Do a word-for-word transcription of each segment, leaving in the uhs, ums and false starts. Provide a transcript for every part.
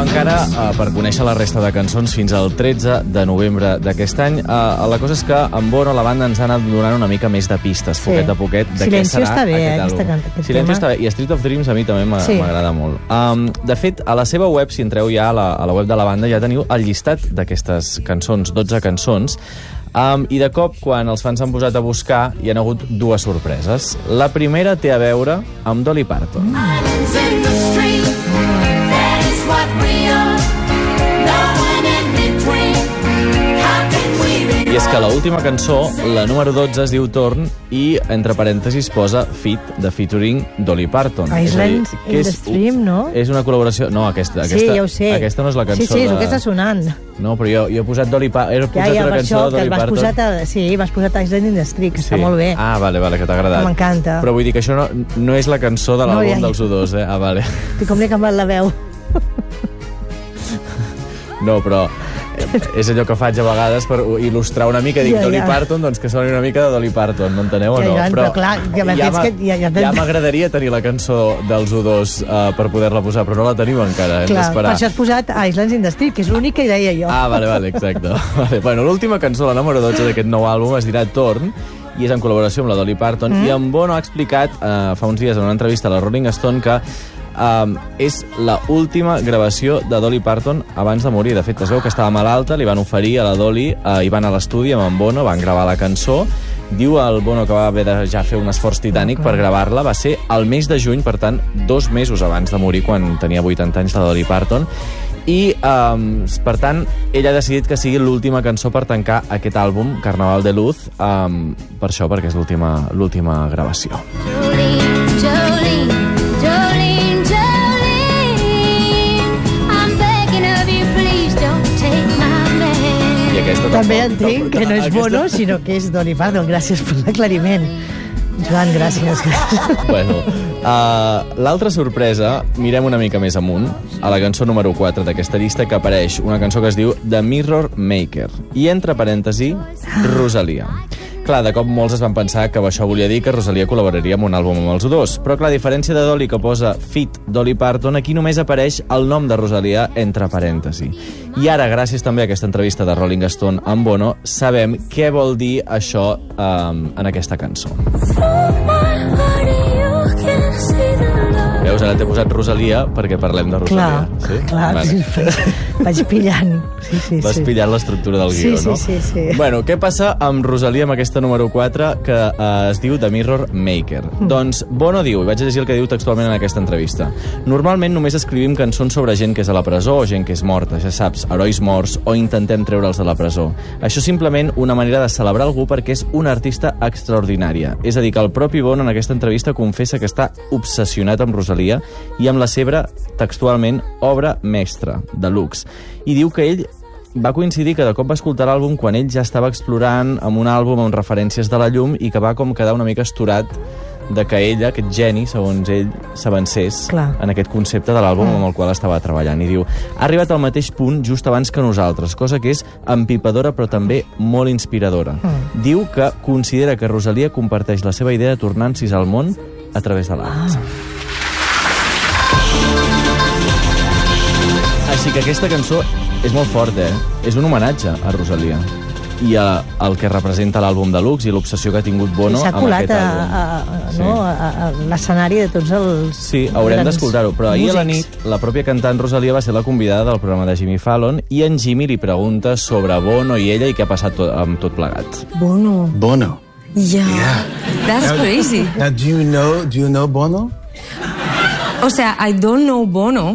encara, uh, per conèixer la resta de cançons, fins al tretze de novembre d'aquest any. Uh, la cosa és que amb Bono la banda ens ha anat donant una mica més de pistes, sí. poquet a poquet, de Silencio què serà està bé, aquest eh, àlbum. aquesta, Silencio està bé, i Street of Dreams a mi també m'agrada sí. molt. Um, de fet, a la seva web, si entreu ja a la, a la web de la banda, ja teniu el llistat d'aquestes cançons, dotze cançons, um, i de cop, quan els fans s'han posat a buscar, hi ha hagut dues sorpreses. La primera té a veure amb Dolly Parton. I és que l'última cançó, la número dotze, es diu Torn i, entre parèntesis, posa Feat, de featuring Dolly Parton. Islands in the Stream, no? És una col·laboració... No, aquesta, aquesta, sí, ja ho sé. Aquesta no és la cançó sí, sí, és de... el que està sonant. No, però jo, jo he posat Dolly Parton... He posat ja, ja, una cançó això, de Dolly vas Parton. Posat a, sí, vas posat Islands in the Stream, que sí. està molt bé. Ah, vale, vale, que t'ha agradat. M'encanta. Però vull dir que això no, no és la cançó de l'àlbum no, ja, dels U dos, eh? Ah, vale. I com li ha canviat la veu. No, però... és allò que faig a vegades per il·lustrar una mica, dic ja, Dolly ja. Parton, doncs que soni una mica de Dolly Parton, m'enteneu o no? Ja, ja, però, però clar, ja, ja, ja, ja, ja m'agradaria tenir la cançó dels U dos uh, per poder-la posar, però no la tenim encara, hem clar, d'esperar. Per això has posat Islands in the Stream, que és l'únic que deia jo. Ah, vale, vale, exacte. Vale. Bueno, l'última cançó, la número dotze d'aquest nou àlbum, es dirà Torn, i és en col·laboració amb la Dolly Parton, mm. i en Bono ha explicat uh, fa uns dies en una entrevista a la Rolling Stone que Um, és la última gravació de Dolly Parton abans de morir. De fet, es veu que estava malalta, li van oferir a la Dolly uh, i van a l'estudi amb en Bono, van gravar la cançó. Diu el Bono que va haver de ja fer un esforç titànic per gravar-la. Va ser el mes de juny, per tant, dos mesos abans de morir, quan tenia vuitanta anys, la Dolly Parton. I, um, per tant, ell ha decidit que sigui l'última cançó per tancar aquest àlbum, Carnaval de Luz, um, per això, perquè és l'última l'última gravació. Jolene, Jolene, Jolene. També entenc que no és Bono, sinó que és Dolly Parton. Gràcies per l'aclariment. Joan, gràcies. Bueno, uh, l'altra sorpresa, mirem una mica més amunt, a la cançó número quatre d'aquesta llista, que apareix una cançó que es diu The Mirror Maker, i entre parèntesi, Rosalia. Clar, de cop molts es van pensar que això volia dir que Rosalia col·laboraria amb un àlbum amb els U dos, però clar, a diferència de Dolly, que posa Feat Dolly Parton, aquí només apareix el nom de Rosalia entre parèntesi. I ara, gràcies també a aquesta entrevista de Rolling Stone amb Bono, sabem què vol dir això um, en aquesta cançó. Veus, ara t'he posat Rosalia perquè parlem de Rosalia. Clar, sí? clar, vale. Sí, vaig pillant. Sí, sí, Vas sí. pillant l'estructura del guió, sí, no? Sí, sí, sí. Bueno, què passa amb Rosalia, amb aquesta número quatre, que uh, es diu The Mirror Maker? Mm. Doncs Bono diu, i vaig llegir el que diu textualment en aquesta entrevista, normalment només escrivim cançons sobre gent que és a la presó o gent que és morta, ja saps, herois morts, o intentem treure'ls de la presó. Això és simplement una manera de celebrar algú perquè és una artista extraordinària. És a dir, que el propi Bono en aquesta entrevista confessa que està obsessionat amb Rosalia i amb la seva, textualment, obra mestra, de luxe. I diu que ell va coincidir que de cop va escoltar l'àlbum quan ell ja estava explorant amb un àlbum amb referències de la llum i que va com quedar una mica estorat de que ella, aquest geni, segons ell, s'avancés en aquest concepte de l'àlbum mm. amb el qual estava treballant. I diu, ha arribat al mateix punt just abans que nosaltres, cosa que és empipadora però també molt inspiradora. Mm. Diu que considera que Rosalia comparteix la seva idea de tornar encís al món a través de l'art. Ah. Així que aquesta cançó és molt forta, eh? És un homenatge a Rosalia i a, al que representa l'àlbum Deluxe i l'obsessió que ha tingut Bono amb aquest àlbum. S'ha colat a, a, sí. no, a, a l'escenari de tots els... Sí, haurem d'escoltar-ho, però ahir músics. a la nit la pròpia cantant Rosalia va ser la convidada del programa de Jimmy Fallon i en Jimmy li pregunta sobre Bono i ella i què ha passat tot, amb tot plegat. Bono. Bono. Yeah. yeah. That's now, crazy. Now, do you know, do you know Bono? O sea, I don't know Bono.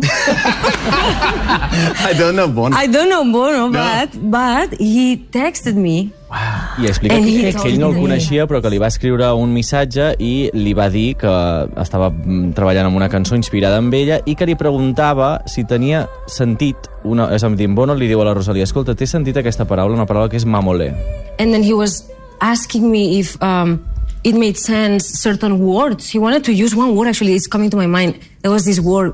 I don't know Bono. I don't know Bono, no. but, but he texted me. Wow. I explica que, que ell no el coneixia, però que li va escriure un missatge i li va dir que estava treballant en una cançó inspirada en ella i que li preguntava si tenia sentit, una, és a dir, Bono li diu a la Rosalia, escolta, t'he sentit aquesta paraula, una paraula que és mamolé. And then he was asking me if... Um, it made sense, certain words. He wanted to use one word, actually, it's coming to my mind. There was this word,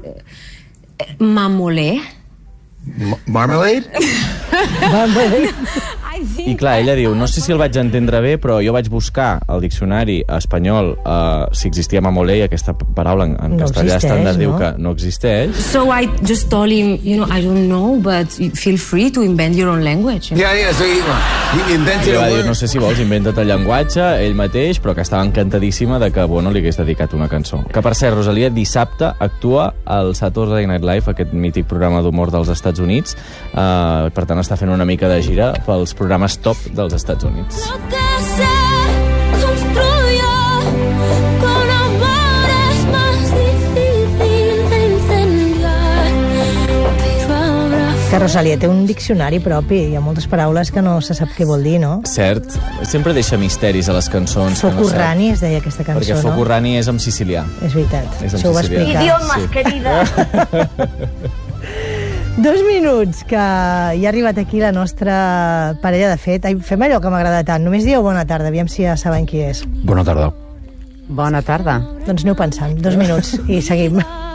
mamolé. M- marmalade? I I clar, ella diu, no sé si el vaig entendre bé, però jo vaig buscar al diccionari espanyol uh, si existia mamolé, i aquesta paraula en, en no castellà estàndard no? diu que no existeix. So I just told him, you know, I don't know, but feel free to invent your own language. Yeah, yeah, so he, he invented I va a dir, word. no sé si vols, inventa't el llenguatge, ell mateix, però que estava encantadíssima de que Bono li hagués dedicat una cançó. Que, per cert, Rosalia dissabte actua al Saturday Night Live, aquest mític programa d'humor dels Estats Units. Uh, per tant, està fent una mica de gira pels programes top dels Estats Units. Lo que se construyó con amor es más difícil de incendiar, pero ahora Que Rosalia té un diccionari propi, hi ha moltes paraules que no se sap què vol dir, no? Cert, sempre deixa misteris a les cançons. que no sap. Fokurrani es deia aquesta cançó, Perquè no? Fokurrani és en sicilià. És veritat, És en això ho va sicilià. explicar. idiomas, querida. Dos minuts, que ja ha arribat aquí la nostra parella de fet. Ai, fem allò que m'agrada tant. Només dieu bona tarda, aviam si ja saben qui és. Bona tarda. Bona tarda. Doncs aneu pensant. Dos minuts i seguim.